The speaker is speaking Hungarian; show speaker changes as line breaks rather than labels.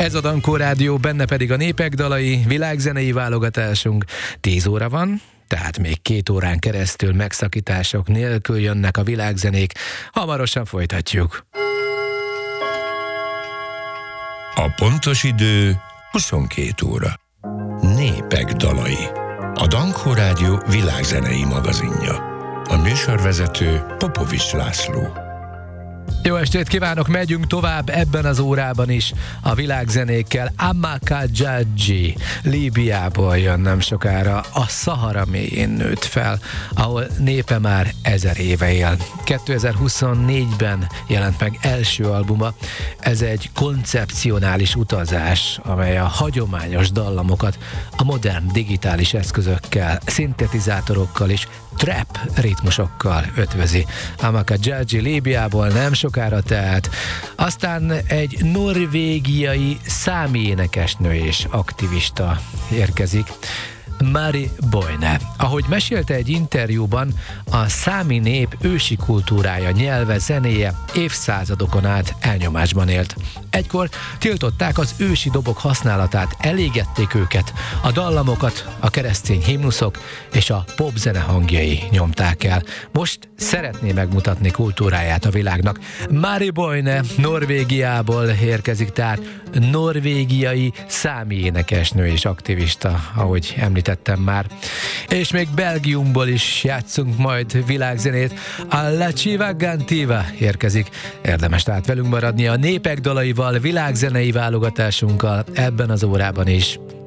Ez a Dankó Rádió, benne pedig a népek dalai, világzenei válogatásunk. 10 óra van, tehát még 2 órán keresztül megszakítások nélkül jönnek a világzenék. Hamarosan folytatjuk.
A pontos idő 22 óra. Népek dalai. A Dankó Rádió világzenei magazinja. A műsorvezető Popovics László.
Jó estét kívánok, megyünk tovább ebben az órában is a világzenékkel. Amaka Djadji Líbiából jön nem sokára, a Szahara mélyén nőtt fel, ahol népe már 1000 éve él. 2024-ben jelent meg első albuma. Ez egy koncepcionális utazás, amely a hagyományos dallamokat a modern digitális eszközökkel, szintetizátorokkal és trap ritmusokkal ötvözi. Amaka Djadji Líbiából nem sokára tehát. Aztán egy norvégiai számi énekesnő és aktivista érkezik, Mari Boine. Ahogy mesélte egy interjúban, a számi nép ősi kultúrája, nyelve, zenéje évszázadokon át elnyomásban élt. Egykor tiltották az ősi dobok használatát, elégették őket, a dallamokat, a keresztény himnuszok és a popzene hangjai nyomták el. Most szeretné megmutatni kultúráját a világnak. Mari Boine Norvégiából érkezik, tehát norvégiai számi énekesnő és aktivista, ahogy említettem már. És még Belgiumból is játszunk majd világzenét. A La Chiva Gantiva érkezik. Érdemes tehát velünk maradni a népek dalaival, világzenei válogatásunkkal ebben az órában is.